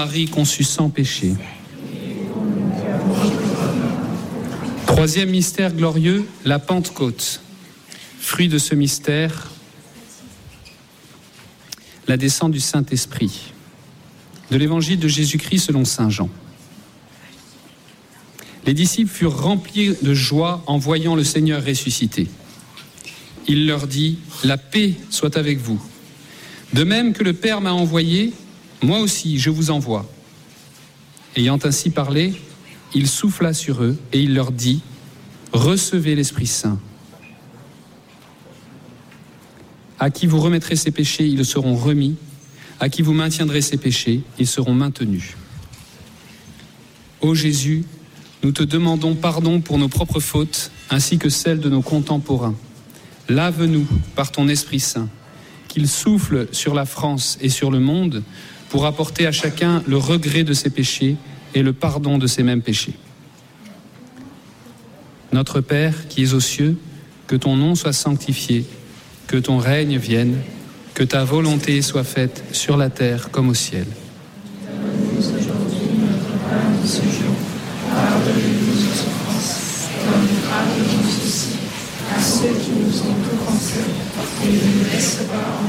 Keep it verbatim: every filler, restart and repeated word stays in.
Marie conçue sans péché. Troisième mystère glorieux, la Pentecôte. Fruit de ce mystère, la descente du Saint-Esprit. De l'évangile de Jésus-Christ selon saint Jean. Les disciples furent remplis de joie en voyant le Seigneur ressuscité. Il leur dit, « La paix soit avec vous. De même que le Père m'a envoyé, moi aussi je vous envoie. » Ayant ainsi parlé, il souffla sur eux et il leur dit, « Recevez l'Esprit Saint. À qui vous remettrez ses péchés, ils seront remis. À qui vous maintiendrez ses péchés, ils seront maintenus. » Ô Jésus, nous te demandons pardon pour nos propres fautes, ainsi que celles de nos contemporains. Lave-nous par ton Esprit Saint, qu'il souffle sur la France et sur le monde pour apporter à chacun le regret de ses péchés et le pardon de ses mêmes péchés. Notre Père qui es aux cieux, que ton nom soit sanctifié, que ton règne vienne, que ta volonté soit faite sur la terre comme au ciel. Donne-nous aujourd'hui notre pain de ce jour. Pardonnez-nous nos offenses, comme nous pardonnons aussi à ceux qui nous ont offensés, et ne nous laisse pas en